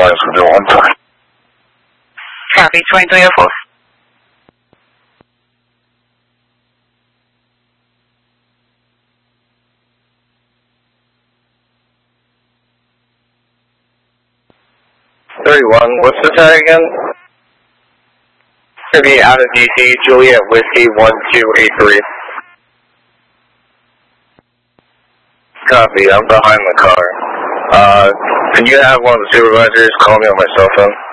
lines for the 1 time. Copy, 2304. What's the tag again? It's going to be out of DC, Juliet Whiskey 1283. Copy, I'm behind the car. Can you have one of the supervisors call me on my cell phone?